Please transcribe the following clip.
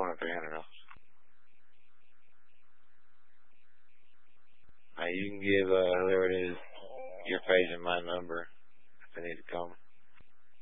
$300. You can give whoever it is your page and my number if they need to call me.